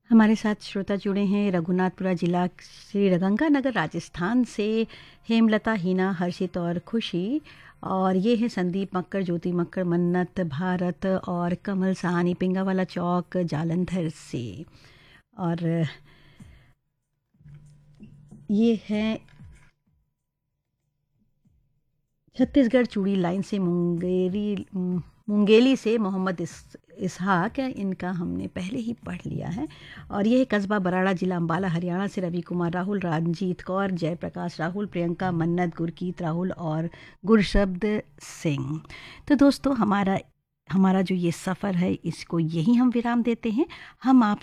हमारे साथ श्रोता जुड़े हैं रघुनाथपुरा जिला श्री गंगानगर राजस्थान से हेमलता, हिना, हर्षित और खुशी। और ये है संदीप मक्कर, ज्योति मक्कर, मन्नत, भारत और कमल सहानी पिंगावाला चौक जालंधर से। और ये है छत्तीसगढ़ चूड़ी लाइन से मुंगेली से मोहम्मद इसहाक, इनका हमने पहले ही पढ़ लिया है। और ये है कस्बा बराड़ा, जिला अंबाला, हरियाणा से रवि कुमार राहुल, रंजीत कौर, जयप्रकाश राहुल, प्रियंका, मन्नत, गुरकीत राहुल और गुरशब्द सिंह। तो दोस्तों हमारा जो ये सफ़र है इसको यहीं हम विराम देते हैं। हम आप